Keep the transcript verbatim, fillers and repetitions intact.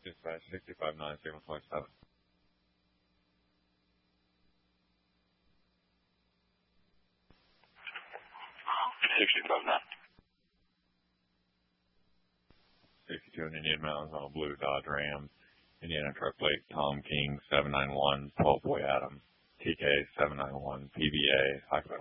Dispatch sixty-five nine seven four seven. sixty-five nine. sixty-two in Indian Mountains on a blue Dodge Ram. Indiana truck plate Tom King seven nine one twelve Boy Adam. T K seven nine one P B A.